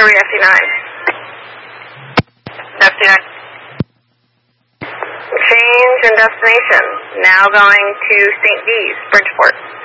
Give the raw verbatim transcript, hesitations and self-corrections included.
Three F D nine. F D nine. Change in destination. Now going to Saint V's, Bridgeport.